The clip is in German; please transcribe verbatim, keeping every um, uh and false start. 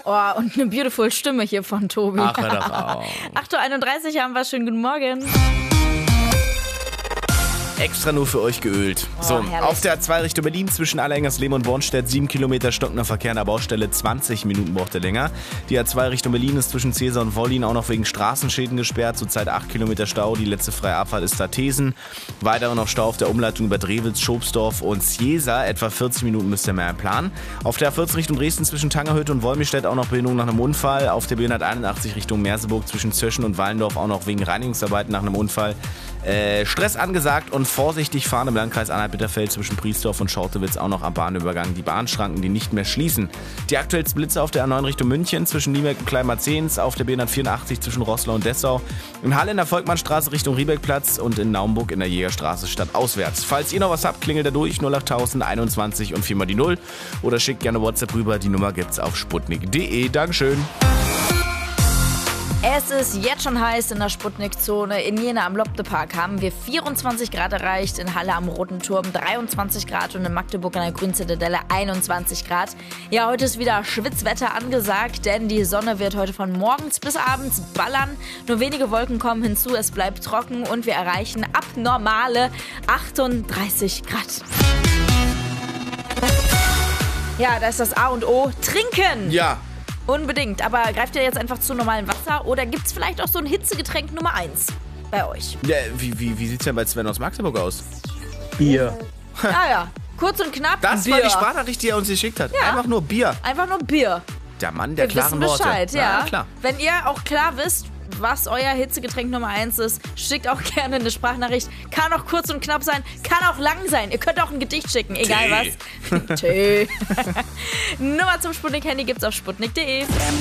Oh, und eine beautiful Stimme hier von Tobi. Ach, hör doch auf. acht Uhr einunddreißig haben wir. Schönen guten Morgen. Extra nur für euch geölt. Oh, so, herrlich. auf der A zwei Richtung Berlin zwischen Allerengersleben und Bornstedt sieben Kilometer stockender Verkehr an der Baustelle, zwanzig Minuten braucht er länger. Die A zwei Richtung Berlin ist zwischen Cäsar und Wollin auch noch wegen Straßenschäden gesperrt, zurzeit acht Kilometer Stau, die letzte freie Abfahrt ist da Thesen. Weiter noch Stau auf der Umleitung über Drewitz, Schobsdorf und Ciesa, etwa vierzig Minuten müsst ihr mehr planen. Auf der A vierzehn Richtung Dresden zwischen Tangerhütte und Wolmirstedt auch noch Behinderung nach einem Unfall. Auf der B hunderteinundachtzig Richtung Merseburg zwischen Zöschen und Wallendorf auch noch wegen Reinigungsarbeiten nach einem Unfall. Äh, Stress angesagt und vorsichtig fahren im Landkreis Anhalt-Bitterfeld zwischen Priesdorf und Schortewitz auch noch am Bahnübergang. Die Bahnschranken, die nicht mehr schließen. Die aktuellsten Blitze auf der A neun Richtung München zwischen Nieberg und Kleinmarzens, auf der B hundertvierundachtzig zwischen Roßlau und Dessau, in Halle in der Volkmannstraße Richtung Riebeckplatz und in Naumburg in der Jägerstraße stadtauswärts. Falls ihr noch was habt, klingelt da durch null achttausend einundzwanzig und viermal die Null oder schickt gerne WhatsApp rüber. Die Nummer gibt's auf sputnik punkt de. Dankeschön. Es ist jetzt schon heiß in der Sputnik-Zone. In Jena am Lobde-Park haben wir vierundzwanzig Grad erreicht, in Halle am Roten Turm dreiundzwanzig Grad und in Magdeburg an der Grünzitadelle einundzwanzig Grad. Ja, heute ist wieder Schwitzwetter angesagt, denn die Sonne wird heute von morgens bis abends ballern. Nur wenige Wolken kommen hinzu, es bleibt trocken und wir erreichen abnormale achtunddreißig Grad. Ja, da ist das A und O. Trinken! Ja. Unbedingt, aber greift ihr jetzt einfach zu normalem Wasser oder gibt es vielleicht auch so ein Hitzegetränk Nummer eins bei euch? ja wie, wie, wie sieht's denn bei Sven aus Magdeburg aus? Bier. Ah ja, kurz und knapp, Das Bier. war die Sprachnachricht, die er uns geschickt hat. Ja. Einfach nur Bier. Einfach nur Bier. Der Mann der Wir klaren wissen Worte. Bescheid, ja. klar. Wenn ihr auch klar wisst, was euer Hitzegetränk Nummer eins ist, schickt auch gerne eine Sprachnachricht. Kann auch kurz und knapp sein, kann auch lang sein. Ihr könnt auch ein Gedicht schicken, egal Tee. was. Tee. Nummer zum Sputnik-Handy gibt's auf sputnik punkt de.